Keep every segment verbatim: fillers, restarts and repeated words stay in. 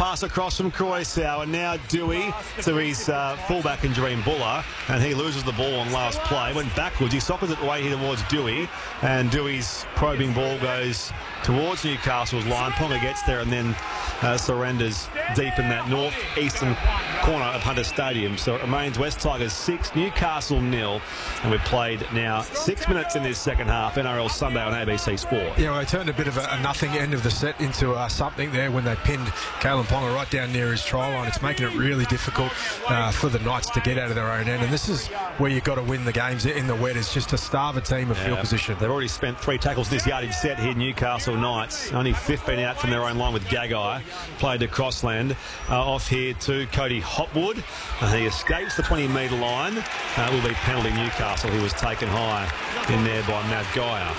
pass across from Croissau, and now Dewey to his uh, fullback in Dream Buller, and he loses the ball on last play. Went backwards. He sockers it away here towards Dewey, and Dewey's probing ball goes towards Newcastle's line. Ponga gets there and then uh, surrenders deep in that north-eastern corner of Hunter Stadium. So it remains West Tigers six, Newcastle nil, and we've played now six minutes in this second half. N R L Sunday on A B C Sport. Yeah, well, they turned a bit of a, a nothing end of the set into uh, something there when they pinned Kalyn Ponga right down near his try line. It's making it really difficult uh, for the Knights to get out of their own end, and this is where you've got to win the games in the wet, is just to starve a team of yeah, field position. They've already spent three tackles this yardage set here, Newcastle Knights. Only fifteen out from their own line with Gagai. Played to Crossland. Uh, off here to Cody Hopwood. Uh, he escapes the twenty metre line. Uh, will be penalty Newcastle. He was taken high in there by Matt Geyer.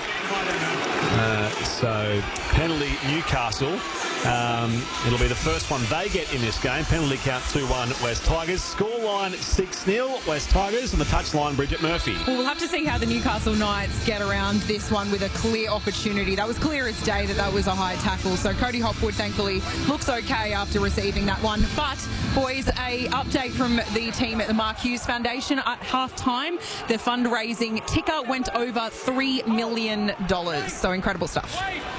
Uh, so penalty Newcastle. Um, it'll be the first one they get in this game. Penalty count two one West Tigers. Scoreline six nil West Tigers, and the touchline Bridget Murphy. Well, we'll have to see how the Newcastle Knights get around this one with a clear opportunity. That was clear as day that that was a high tackle. So Cody Hopwood thankfully looks okay after receiving that one. But boys, a update from the team at the Mark Hughes Foundation at half-time. The fundraising ticker went over three million dollars. So incredible stuff.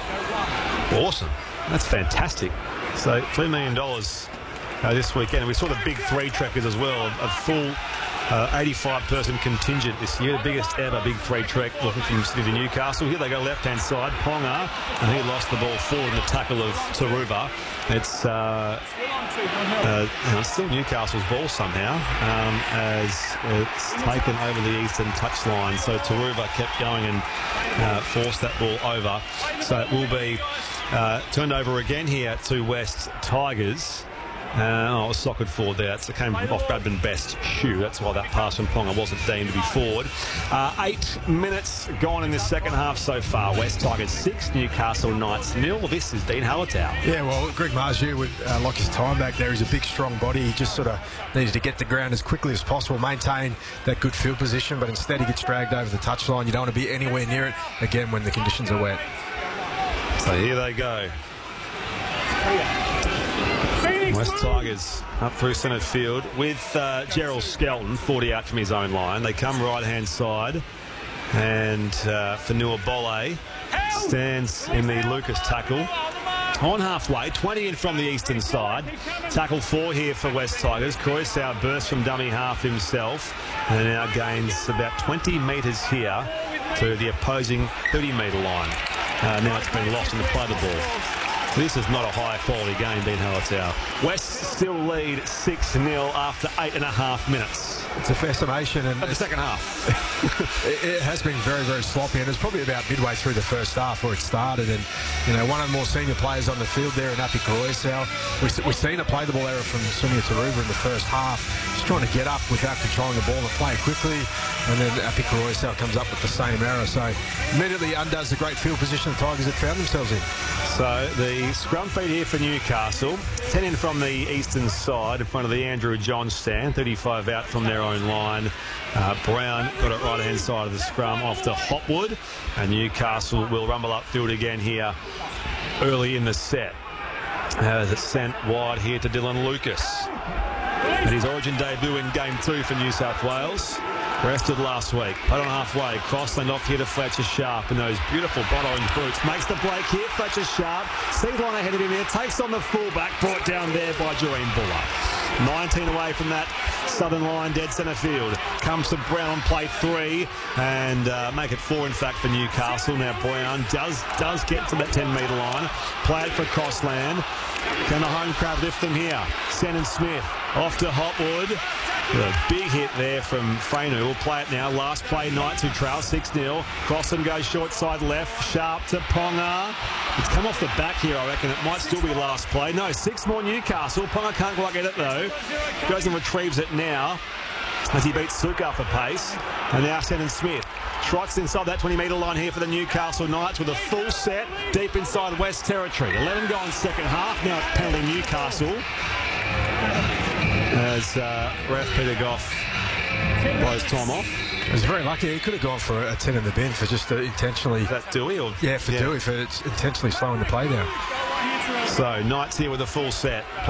Awesome. That's fantastic. So three million dollars uh, this weekend. And we saw the big three trekkers as well. A full uh, eighty-five person contingent this year. The biggest ever big three trek looking from Sydney to Newcastle. Here they go left-hand side. Ponga. And he lost the ball forward in the tackle of Taruva. It's, uh, uh, you know, still Newcastle's ball somehow um, as it's taken over the eastern touchline. So Taruva kept going and uh, forced that ball over. So it will be Uh, turned over again here to West Tigers. Uh, oh, it was sockered forward there. It came off Bradman Best's shoe. That's why that pass from Ponga wasn't deemed to be forward. Uh, eight minutes gone in this second half so far. West Tigers six, Newcastle Knights nil. This is Dean Hallertau. Yeah, well, Greg Marju would uh, lock his time back there. He's a big, strong body. He just sort of needed to get the ground as quickly as possible, maintain that good field position, but instead he gets dragged over the touchline. You don't want to be anywhere near it, again, when the conditions are wet. So here they go. West Tigers up through centre field with uh, Gerald Skelton, forty out from his own line. They come right-hand side, and uh, Fanua Bolle stands in the Lucas tackle. On halfway, twenty in from the eastern side. Tackle four here for West Tigers. Croissau bursts from dummy half himself, and now gains about twenty metres here to the opposing thirty metre line. Uh, now it's been lost in the play the ball. This is not a high-quality game, Dean Hallertau. West still lead six nil after eight and a half minutes. It's a fair summation. And of the second half. it, it has been very, very sloppy, and it's probably about midway through the first half where it started. And, you know, one of the more senior players on the field there in Api Croissau. We, we've seen a play the ball error from Sunia Taruva in the first half. Just trying to get up without controlling the ball and play quickly. And then Api Croissau comes up with the same error. So immediately undoes the great field position the Tigers had found themselves in. So the scrum feed here for Newcastle. ten in from the eastern side in front of the Andrew John stand. thirty-five out from their own line. Uh, Brown got it right-hand side of the scrum off to Hopwood. And Newcastle will rumble upfield again here early in the set. As it's sent wide here to Dylan Lucas. And his origin debut in game two for New South Wales. Rested last week. Put on halfway. Crossland off here to Fletcher Sharp in those beautiful bright orange boots. Makes the break here. Fletcher Sharp. Sees one ahead of him here. Takes on the fullback. Brought down there by Jareen Buller. nineteen away from that southern line, dead centre field. Comes to Brown on play three. And uh, make it four, in fact, for Newcastle. Now Brown does, does get to that ten metre line. Play it for Crossland. Can the home crowd lift them here? Shannon Smith off to Hopwood. A big hit there from Fainu. We'll play it now. Last play, Knights who trail six nil. Crossland goes short side left. Sharp to Ponga. It's come off the back here, I reckon. It might still be last play. No, six more Newcastle. Ponga can't quite get it, though. Goes and retrieves it now as he beats Suka for pace. And now Shannon Smith trots inside that twenty metre line here for the Newcastle Knights with a full set deep inside West Territory. eleven gone second half. Now it's penalty Newcastle. As uh, ref Peter Goff blows time off. He was very lucky. He could have gone for a ten in the bin for just uh, intentionally... Is that Dewey? Or? Yeah, for yeah. Dewey, for intentionally slowing the play down. So Knights here with a full set.